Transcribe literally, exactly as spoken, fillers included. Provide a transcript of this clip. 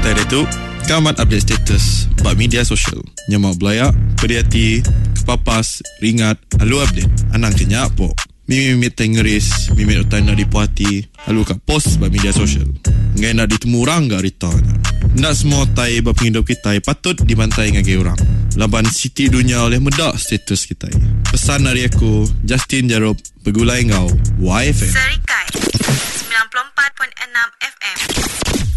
Tadi tu Kamat update status bak media sosial. Nyamak belayak, perhati, kepapas, ringat, halu update. Anang kenyak po. Mimi-mimi tengeris, mimi utai nak dipuati. Halu kat post bak media sosial. Ngai nak ditemu orang gak rita. Nak semua tai bak penghidup kita patut dibantai ngagai orang. Laban siti dunia oleh medak status kita. Pesan dari aku, Justin Jarob, Begulai Ngau, Y F M. Serikai sembilan puluh empat perpuluhan enam F M.